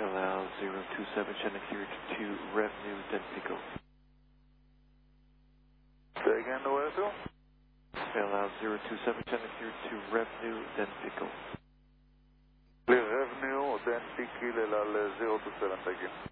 Allow 027 Chinook here to revenue, then Pico. Say again, the way Phil? Allow 027 Chinook here to revenue, then Pico. Revenue, then Pico, allow 027, thank you.